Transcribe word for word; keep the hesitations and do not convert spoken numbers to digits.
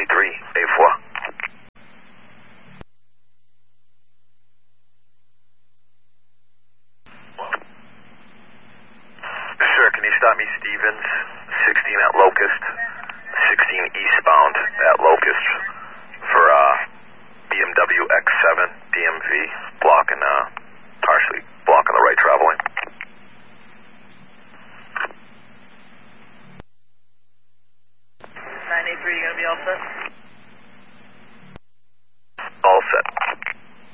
eighty-three, A four. Sir, can you stop me, Stevens? sixteen at Locust. sixteen eastbound at Locust for uh, B M W X seven D M V, blocking, uh, partially blocking the right travel lane. nine eight three, you gonna be all set?